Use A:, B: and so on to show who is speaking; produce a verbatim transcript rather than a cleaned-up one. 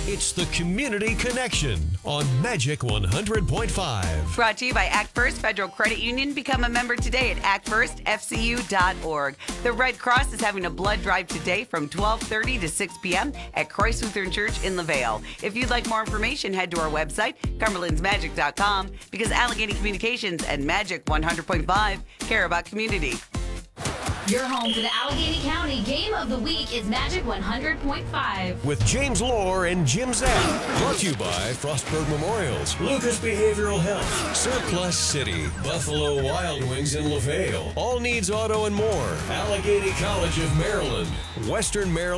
A: It's the Community Connection on Magic one hundred point five.
B: Brought to you by Act First Federal Credit Union. Become a member today at act first f c u dot org. The Red Cross is having a blood drive today from twelve thirty to six p.m. at Christ Lutheran Church in LaVale. If you'd like more information, head to our website, cumberlands magic dot com, because Allegheny Communications and Magic one hundred point five care about community.
C: Your home for the Allegheny County Game of the Week is Magic one hundred point five.
A: With James Lohr and Jim Zapp. Brought to you by Frostburg Memorials, Lucas Behavioral Health, Surplus City, Buffalo Wild Wings in LaVale, All Needs Auto and more, Allegheny College of Maryland, Western Maryland.